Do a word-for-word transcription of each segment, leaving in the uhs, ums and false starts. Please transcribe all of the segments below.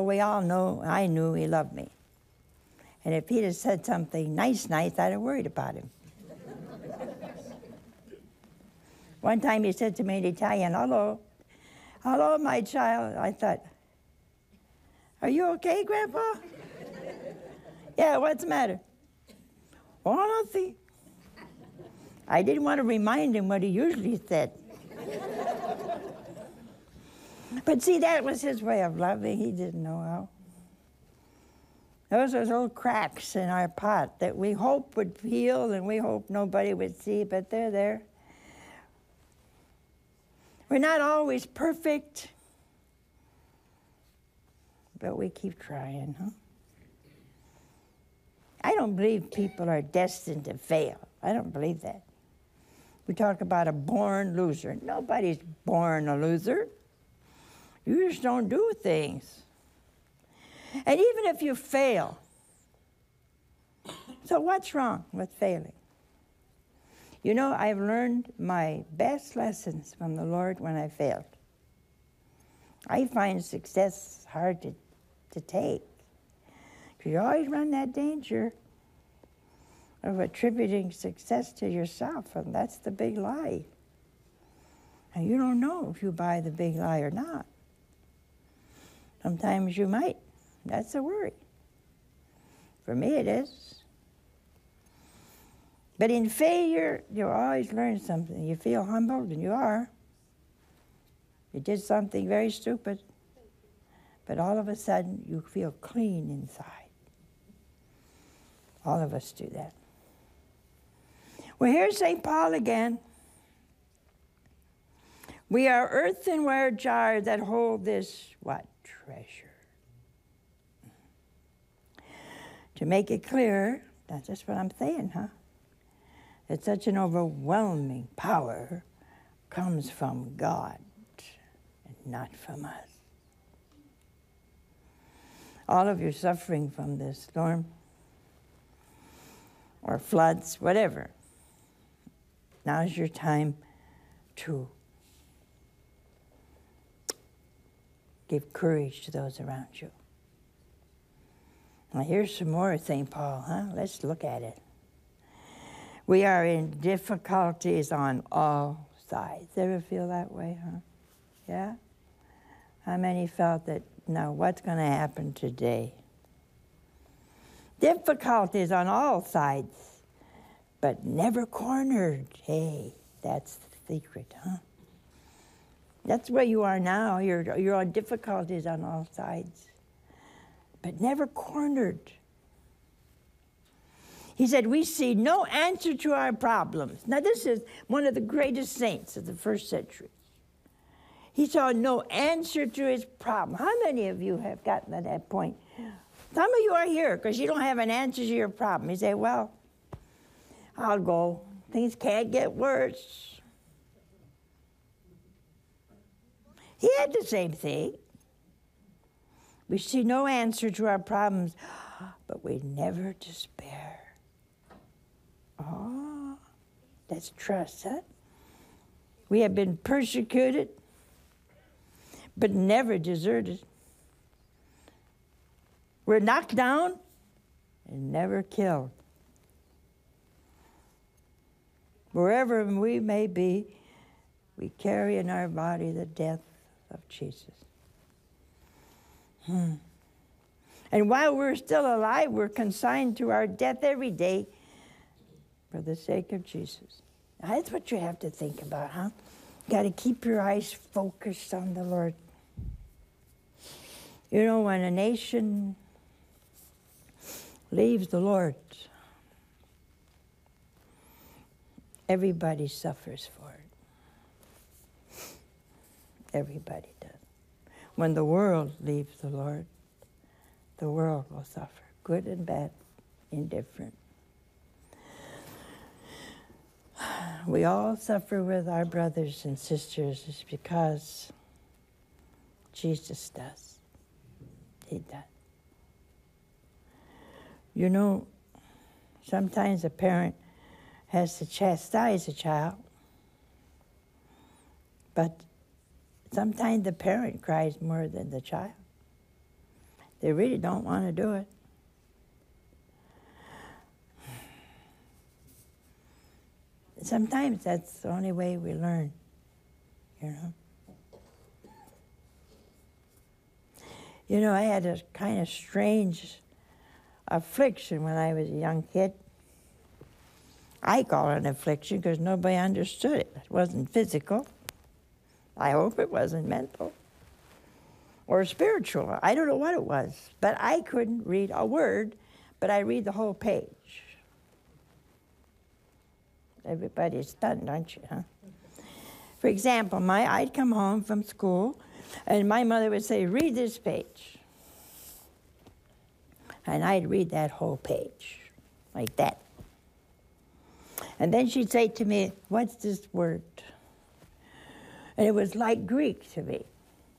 we all know, I knew he loved me. And if he'd have said something nice, nice, I'd have worried about him. One time he said to me in Italian, hello, hello, my child. I thought, are you okay, Grandpa? Yeah, what's the matter? Oh, nothing. I didn't want to remind him what he usually said. But see, that was his way of loving. He didn't know how. Those are little cracks in our pot that we hope would heal and we hope nobody would see, but they're there. We're not always perfect, but we keep trying, huh? I don't believe people are destined to fail. I don't believe that. We talk about a born loser. Nobody's born a loser. You just don't do things. And even if you fail, so what's wrong with failing? You know, I've learned my best lessons from the Lord when I failed. I find success hard to, to take. Because you always run that danger of attributing success to yourself, and that's the big lie. And you don't know if you buy the big lie or not. Sometimes you might. That's a worry. For me, it is. But in failure, you always learn something. You feel humbled, and you are. You did something very stupid, but all of a sudden, you feel clean inside. All of us do that. Well, here's Saint Paul again. We are earthenware jars that hold this, what? Treasure. To make it clear, that's just what I'm saying, huh? That such an overwhelming power comes from God and not from us. All of you suffering from this storm or floods, whatever, now's your time to give courage to those around you. Now here's some more of Saint Paul, huh? Let's look at it. We are in difficulties on all sides. Ever feel that way, huh? Yeah? How many felt that, now what's going to happen today? Difficulties on all sides, but never cornered. Hey, that's the secret, huh? That's where you are now. You're, you're on difficulties on all sides, but never cornered. He said, we see no answer to our problems. Now, this is one of the greatest saints of the first century. He saw no answer to his problem. How many of you have gotten to that point? Some of you are here because you don't have an answer to your problem. You say, well, I'll go. Things can't get worse. He had the same thing. We see no answer to our problems, but we never despair. Oh, that's trust, huh? We have been persecuted, but never deserted. We're knocked down and never killed. Wherever we may be, we carry in our body the death of Jesus. Hmm. And while we're still alive, we're consigned to our death every day for the sake of Jesus. Now, that's what you have to think about, huh? You got to keep your eyes focused on the Lord. You know, when a nation leaves the Lord, everybody suffers for it. Everybody does. When the world leaves the Lord, the world will suffer, good and bad, indifferent. We all suffer with our brothers and sisters. It's because Jesus does. He does. You know, sometimes a parent has to chastise a child, but sometimes the parent cries more than the child. They really don't want to do it. Sometimes that's the only way we learn, you know. You know, I had a kind of strange affliction when I was a young kid. I call it an affliction because nobody understood it. It wasn't physical. I hope it wasn't mental or spiritual. I don't know what it was, but I couldn't read a word, but I read the whole page. Everybody's stunned, aren't you, huh? For example, my, I'd come home from school, and my mother would say, read this page. And I'd read that whole page, like that. And then she'd say to me, what's this word? And it was like Greek to me.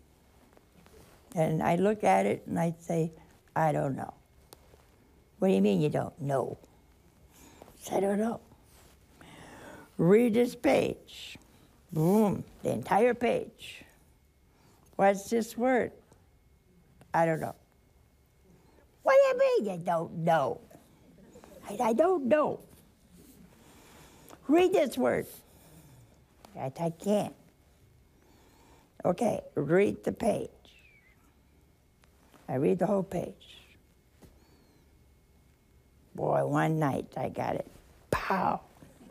And I'd look at it, and I'd say, I don't know. What do you mean you don't know? I said, I don't know. Read this page. Boom, the entire page. What's this word? I don't know. What do you mean you don't know? I, I don't know. Read this word. I, I can't. Okay, read the page. I read the whole page. Boy, one night I got it. Pow.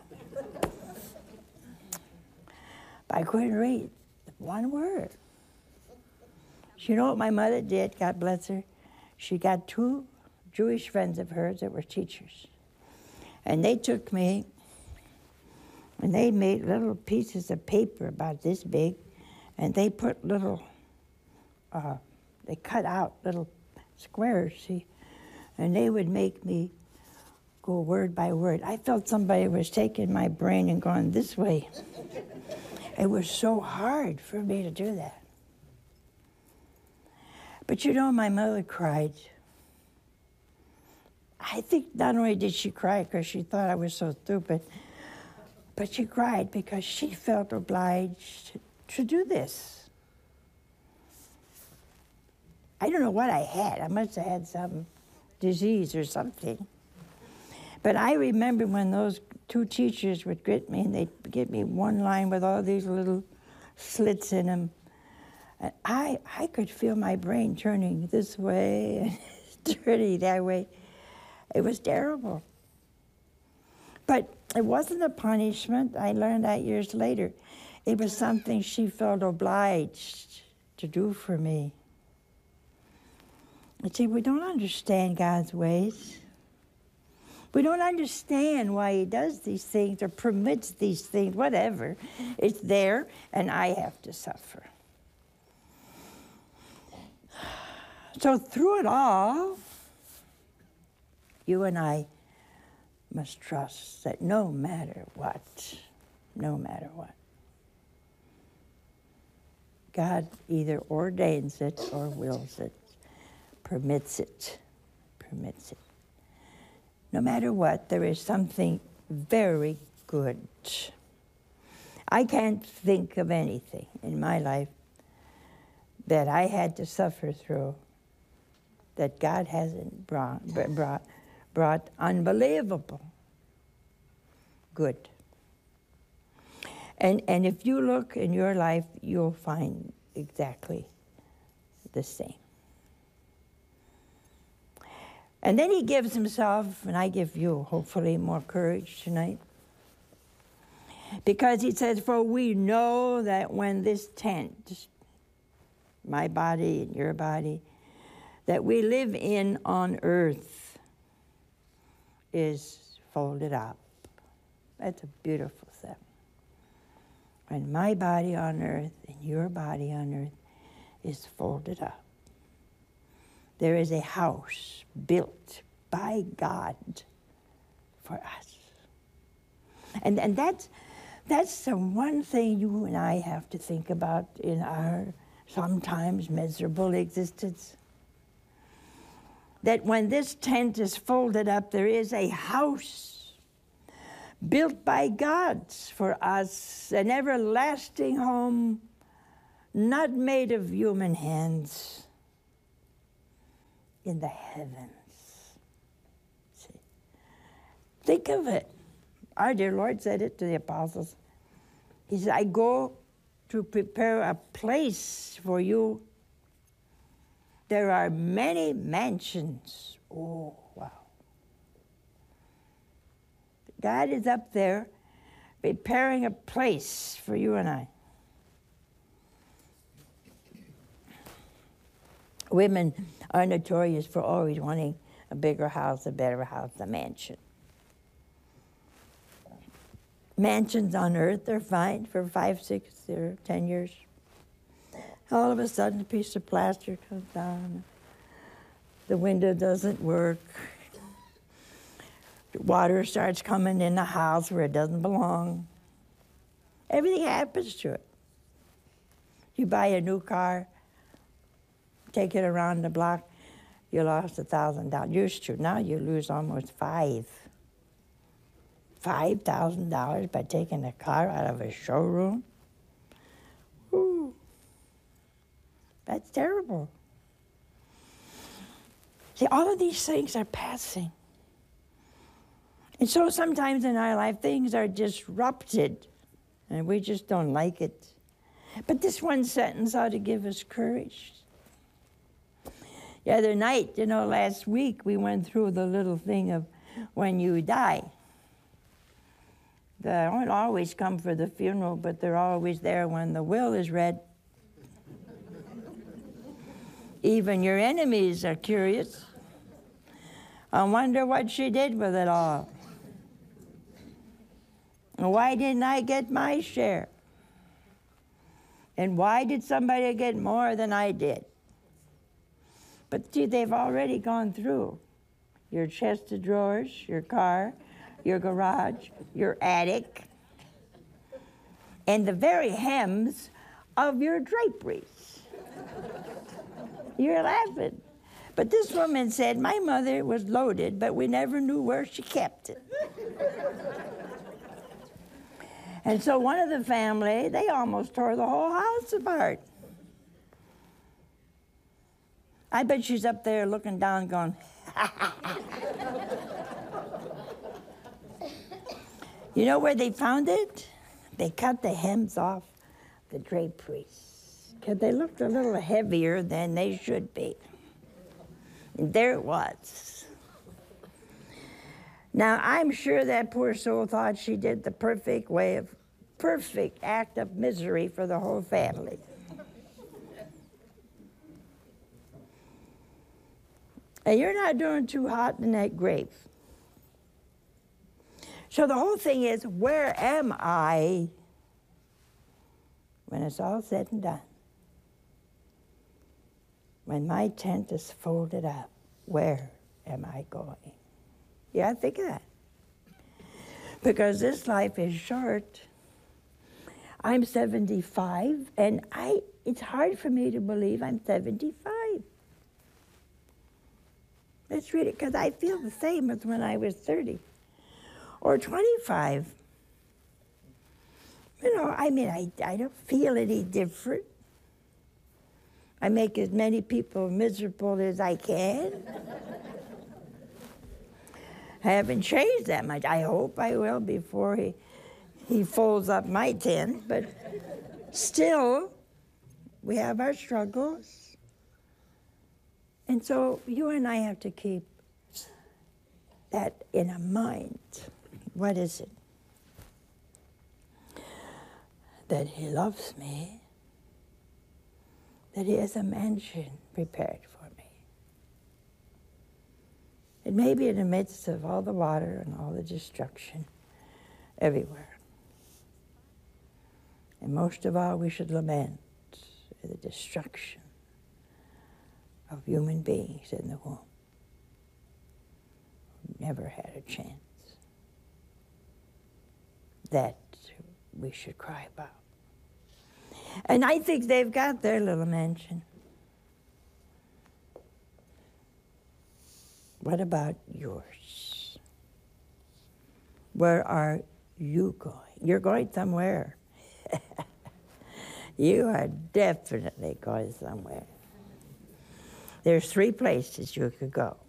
But I couldn't read one word. You know what my mother did, God bless her? She got two Jewish friends of hers that were teachers. And they took me, and they made little pieces of paper about this big, and they put little, uh, they cut out little squares, see? And they would make me go word by word. I felt somebody was taking my brain and going this way. It was so hard for me to do that. But you know, my mother cried. I think not only did she cry because she thought I was so stupid, but she cried because she felt obliged to do this. I don't know what I had. I must have had some disease or something. But I remember when those two teachers would get me, and they'd give me one line with all these little slits in them. And I, I could feel my brain turning this way and turning that way. It was terrible. But it wasn't a punishment. I learned that years later. It was something she felt obliged to do for me. You see, we don't understand God's ways. We don't understand why he does these things or permits these things, whatever. It's there, and I have to suffer. So through it all, you and I must trust that no matter what, no matter what, God either ordains it or wills it, permits it, permits it. No matter what, there is something very good. I can't think of anything in my life that I had to suffer through that God hasn't brought, brought, brought unbelievable good. And, and if you look in your life, you'll find exactly the same. And then he gives himself, and I give you, hopefully, more courage tonight. Because he says, for we know that when this tent, my body and your body, that we live in on earth is folded up. That's a beautiful thing. When my body on earth and your body on earth is folded up, there is a house built by God for us. And, and that's, that's the one thing you and I have to think about in our sometimes miserable existence. That when this tent is folded up, there is a house built by God for us, an everlasting home, not made of human hands, in the heavens. See? Think of it. Our dear Lord said it to the apostles. He said, I go to prepare a place for you. There are many mansions. Oh, wow. God is up there preparing a place for you and I. Women are notorious for always wanting a bigger house, a better house, a mansion. Mansions on earth are fine for five, six, or ten years. All of a sudden, a piece of plaster comes down. The window doesn't work. The water starts coming in the house where it doesn't belong. Everything happens to it. You buy a new car, take it around the block, you lost a thousand dollars. Used to. Now you lose almost five. Five thousand dollars by taking a car out of a showroom. Ooh, that's terrible. See, all of these things are passing. And so sometimes in our life, things are disrupted, and we just don't like it. But this one sentence ought to give us courage. The other night, you know, last week, we went through the little thing of when you die. They don't always come for the funeral, but they're always there when the will is read. Even your enemies are curious. I wonder what she did with it all. And why didn't I get my share? And why did somebody get more than I did? But see, they've already gone through your chest of drawers, your car, your garage, your attic, and the very hems of your draperies. You're laughing. But this woman said, my mother was loaded, but we never knew where she kept it. And so one of the family, they almost tore the whole house apart. I bet she's up there looking down going, You know where they found it? They cut the hems off the draperies because they looked a little heavier than they should be. And there it was. Now, I'm sure that poor soul thought she did the perfect way of, perfect act of misery for the whole family. And you're not doing too hot in that grave. So the whole thing is, where am I when it's all said and done? When my tent is folded up, where am I going? Yeah, think of that. Because this life is short. I'm seventy-five, and I it's hard for me to believe I'm seventy-five. It's really, because I feel the same as when I was thirty or twenty-five. You know, I mean, I, I don't feel any different. I make as many people miserable as I can. I haven't changed that much. I hope I will before he, he folds up my tent, but still, we have our struggles. And so you and I have to keep that in our mind. What is it? That he loves me, that he has a mansion prepared for me. It may be in the midst of all the water and all the destruction everywhere. And most of all, we should lament the destruction of human beings in the womb who never had a chance. That we should cry about. And I think they've got their little mansion. What about yours? Where are you going? You're going somewhere. You are definitely going somewhere. There's three places you could go.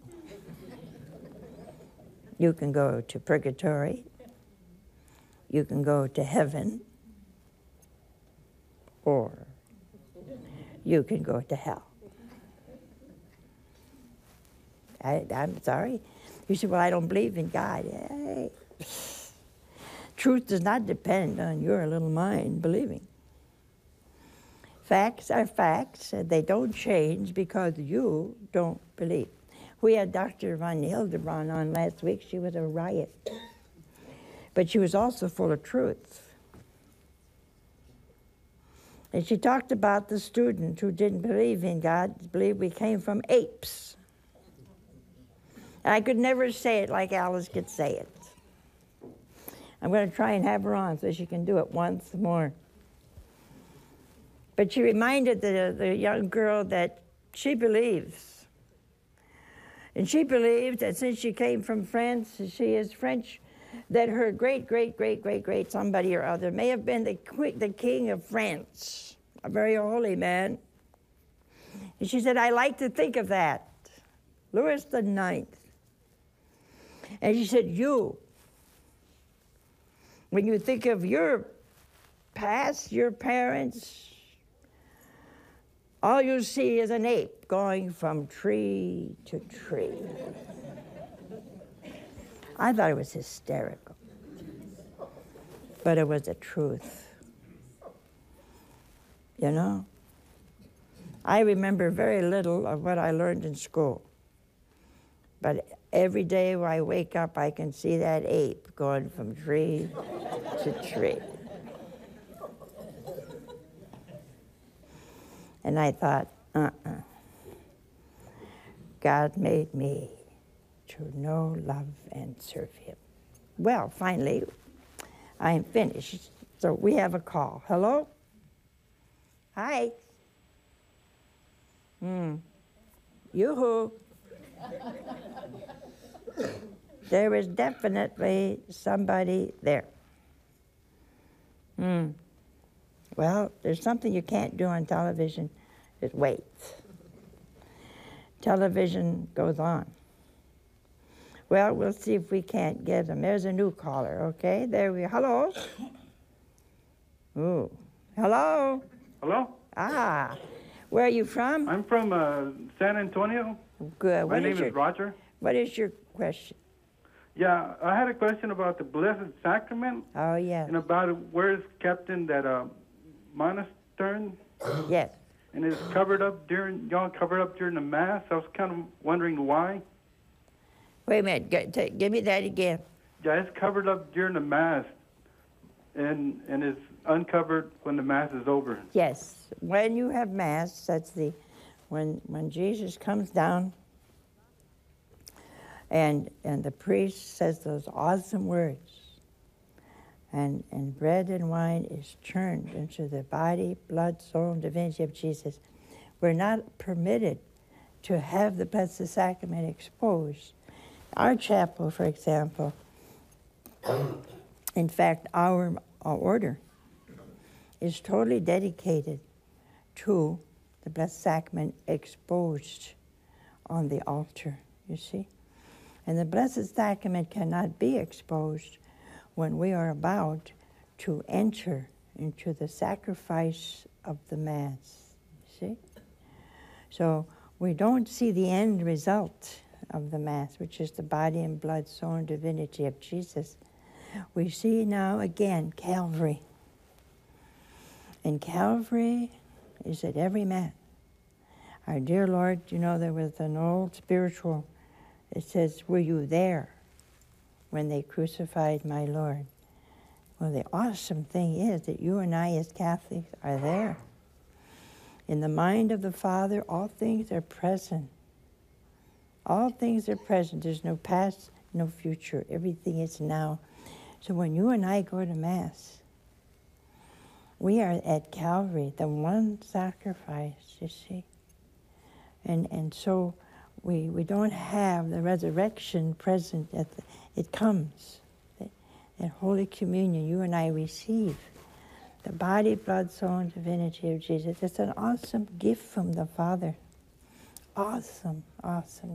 You can go to purgatory, you can go to heaven, or you can go to hell. I, I'm sorry. You say, well, I don't believe in God. Hey. Truth does not depend on your little mind believing. Facts are facts, and they don't change because you don't believe. We had Doctor Von Hildebrand on last week. She was a riot. But she was also full of truth. And she talked about the student who didn't believe in God, believed we came from apes. And I could never say it like Alice could say it. I'm going to try and have her on so she can do it once more. But she reminded the, the young girl that she believes. And she believes that since she came from France, she is French, that her great, great, great, great, great somebody or other may have been the, the king of France, a very holy man. And she said, I like to think of that, Louis the Ninth. And she said, you, when you think of your past, your parents, all you see is an ape going from tree to tree. I thought it was hysterical, but it was the truth. You know? I remember very little of what I learned in school, but every day when I wake up, I can see that ape going from tree to tree. And I thought, uh-uh. God made me to know, love, and serve him. Well, finally, I'm finished. So we have a call. Hello? Hi. Hmm. Yoo-hoo. There is definitely somebody there. Hmm. Well, there's something you can't do on television, is wait. Television goes on. Well, we'll see if we can't get them. There's a new caller, okay? There we go. Hello? Ooh. Hello? Hello? Ah. Where are you from? I'm from uh, San Antonio. Good. My What name is, is your, Roger. What is your question? Yeah, I had a question about the Blessed Sacrament. Oh, yeah. And about where it's kept in that uh, monastery. Yes. And it's covered up during, y'all covered up during the Mass. I was kind of wondering why. Wait a minute. G- t- give me that again. Yeah, it's covered up during the Mass. And, and it's uncovered when the Mass is over. Yes. When you have Mass, that's the, when, when Jesus comes down and, and the priest says those awesome words, and, and bread and wine is turned into the body, blood, soul, and divinity of Jesus. We're not permitted to have the Blessed Sacrament exposed. Our chapel, for example, in fact, our, our order is totally dedicated to the Blessed Sacrament exposed on the altar, you see? And the Blessed Sacrament cannot be exposed when we are about to enter into the sacrifice of the Mass, see? So we don't see the end result of the Mass, which is the body and blood, soul, and divinity of Jesus. We see now again Calvary. And Calvary is at every Mass. Our dear Lord, you know, there was an old spiritual, it says, were you there when they crucified my Lord? Well, the awesome thing is that you and I as Catholics are there. In the mind of the Father, all things are present. All things are present. There's no past, no future. Everything is now. So when you and I go to Mass, we are at Calvary, the one sacrifice, you see. And and so we we don't have the resurrection present at the, it comes. At Holy Communion, you and I receive the body, blood, soul, and divinity of Jesus. It's an awesome gift from the Father. Awesome, awesome.